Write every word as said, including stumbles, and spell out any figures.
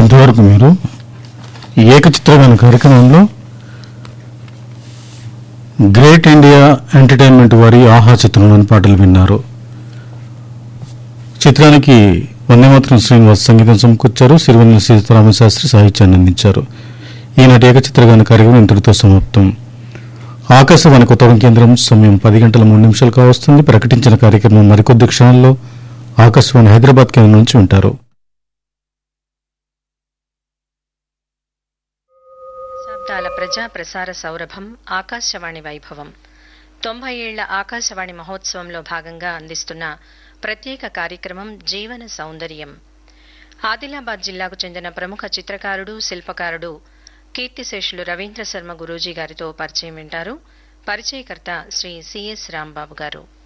ఇంతవరకు మీరు ఈ ఏకచిత్రగాన కార్యక్రమంలో గ్రేట్ ఇండియా ఎంటర్టైన్మెంట్ వారి ఆహా చిత్రంలోని పాటలు విన్నారు. చిత్రానికి వందేమాతరం శ్రీనివాస్ సంగీతం సమకూర్చారు. సిరివెన్నెల సీతారామ శాస్త్రి సాహిత్యాన్ని అందించారు. ఈనాటి ఏకచిత్రగాన కార్యక్రమం ఇంతటితో సమాప్తం. ఆకాశవాణి కొత్తగూడెం కేంద్రం సమయం పది గంటల మూడు నిమిషాలు కావస్తుంది. ప్రకటించిన కార్యక్రమం మరికొద్ది క్షణాల్లో ఆకాశవాణి హైదరాబాద్ కేంద్రం నుంచి వింటారు. శబ్దాల ప్రజా ప్రసార సౌరభం ఆకాశవాణి వైభవం. తొంభై ఏళ్ల ఆకాశవాణి మహోత్సవంలో భాగంగా అందిస్తున్న ప్రత్యేక కార్యక్రమం జీవన సౌందర్యం. ఆదిలాబాద్ జిల్లాకు చెందిన ప్రముఖ చిత్రకారుడు, శిల్పకారుడు కీర్తిశేషులు రవీంద్ర శర్మ గురూజీ గారితో పరిచయం వింటారు. పరిచయకర్త శ్రీ సిఎస్ రాంబాబు గారు.